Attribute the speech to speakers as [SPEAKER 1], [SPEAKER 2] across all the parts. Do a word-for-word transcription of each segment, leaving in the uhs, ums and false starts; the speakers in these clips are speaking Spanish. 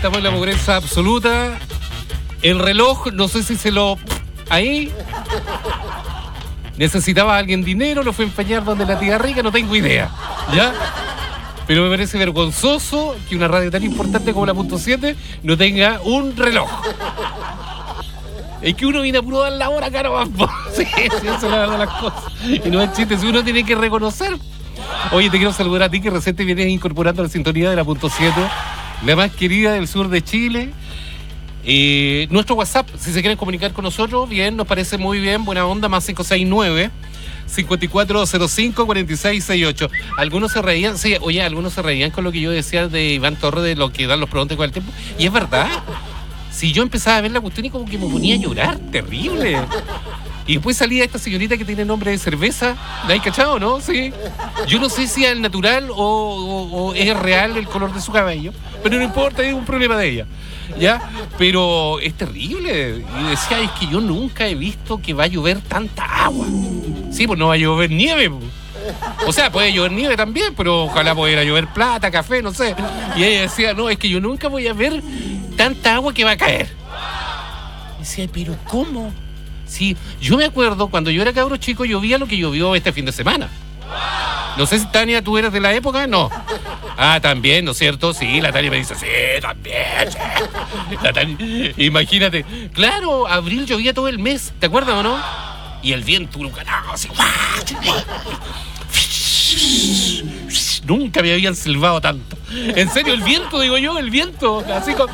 [SPEAKER 1] estamos en la pobreza absoluta. El reloj, no sé si se lo... Ahí. Necesitaba alguien dinero, lo fue a empeñar donde la tía rica, no tengo idea. ¿Ya? Pero me parece vergonzoso que una radio tan importante como la punto siete no tenga un reloj. Es que uno viene a puro dar la hora, caro. Sí, sí, eso es la verdad de las cosas. Y no es chiste, uno tiene que reconocer. Oye, te quiero saludar a ti que recién te vienes incorporando a la sintonía de la punto siete, la más querida del sur de Chile. Eh, nuestro WhatsApp, si se quieren comunicar con nosotros, bien, nos parece muy bien, buena onda, más cinco seis nueve, cinco cuatro cero cinco, cuatro seis seis ocho. Algunos se reían, sí, oye, algunos se reían con lo que yo decía de Iván Torres, de lo que dan los pronósticos del tiempo, y es verdad. Si yo empezaba a ver la cuestión y como que me ponía a llorar, terrible. Y después salía esta señorita que tiene nombre de cerveza, ¿la hay cachado, no? Sí. Yo no sé si es natural o, o, o es real el color de su cabello, pero no importa, es un problema de ella, ¿ya? Pero es terrible. Y decía, es que yo nunca he visto que va a llover tanta agua. Sí, pues no va a llover nieve. O sea, puede llover nieve también, pero ojalá pudiera llover plata, café, no sé. Y ella decía, no, es que yo nunca voy a ver tanta agua que va a caer. Y decía, pero ¿cómo? Sí, yo me acuerdo cuando yo era cabro chico, llovía lo que llovió este fin de semana. No sé si Tania, tú eres de la época, no. Ah, también, ¿no es cierto? Sí, la Tania me dice, sí, también, sí. La Tania, imagínate, claro, abril llovía todo el mes, ¿te acuerdas o no? Y el viento huracanado, así. Nunca me habían silbado tanto. En serio, el viento, digo yo, el viento, así con...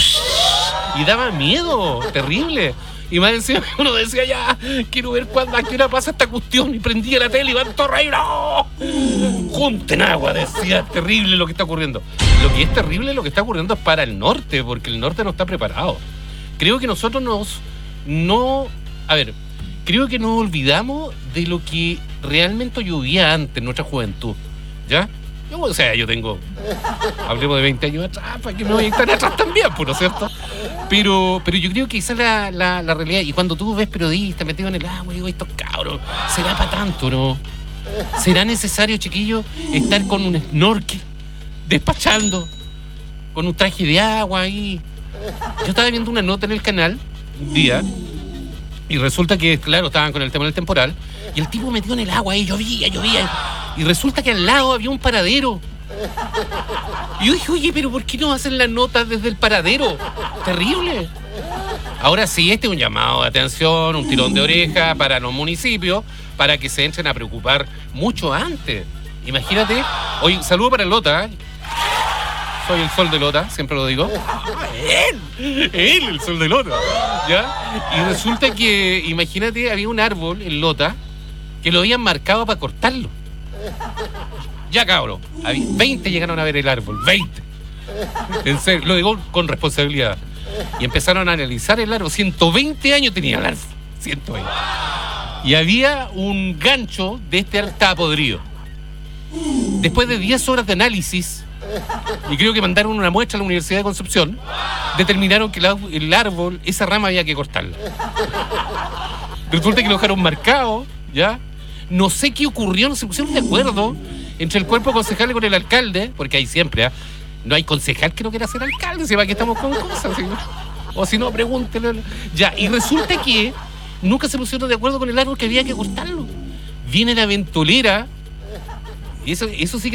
[SPEAKER 1] Y daba miedo, terrible. Y más encima uno decía, ya, quiero ver cuándo, a qué hora pasa esta cuestión. Y prendía la tele y Iván Torres, y ¡no! Junten agua, decía, terrible lo que está ocurriendo. Lo que es terrible, lo que está ocurriendo es para el norte, porque el norte no está preparado. Creo que nosotros nos, no, a ver, creo que nos olvidamos de lo que realmente llovía antes en nuestra juventud, ¿ya? Yo, o sea, yo tengo, hablemos de veinte años atrás, para que me vayan tan atrás también, ¿no es cierto? Pero, pero yo creo que esa es la, la, la realidad. Y cuando tú ves periodistas metidos en el agua, digo, estos cabros, ¿será para tanto, no? ¿Será necesario, chiquillos, estar con un snorkel, despachando, con un traje de agua ahí? Yo estaba viendo una nota en el canal, un día, y resulta que, claro, estaban con el tema del temporal, y el tipo metido en el agua ahí, llovía, llovía, y resulta que al lado había un paradero. Y yo dije, oye, pero ¿por qué no hacen las notas desde el paradero? Terrible. Ahora sí, este es un llamado de atención, un tirón de oreja para los municipios, para que se entren a preocupar mucho antes. Imagínate, oye, saludo para el Lota, ¿eh? Soy el sol de Lota, siempre lo digo. Él, él, el sol de Lota, ¿ya? Y resulta que, imagínate, había un árbol en Lota que lo habían marcado para cortarlo. Ya, cabrón, veinte llegaron a ver el árbol, veinte. En serio, lo digo con responsabilidad. Y empezaron a analizar el árbol. ciento veinte años tenía el árbol, ciento veinte. Y había un gancho de este árbol que estaba podrido. Después de diez horas de análisis, y creo que mandaron una muestra a la Universidad de Concepción, determinaron que el árbol, esa rama había que cortarla. Resulta que lo dejaron marcado, ¿ya? No sé qué ocurrió, no se pusieron de acuerdo entre el cuerpo concejal y con el alcalde, porque hay siempre, ¿eh? No hay concejal que no quiera ser alcalde, se va que estamos con cosas, ¿sí? O si no, pregúntenle. Ya, y resulta que nunca se pusieron de acuerdo con el árbol que había que cortarlo. Viene la ventolera, y eso, eso sí que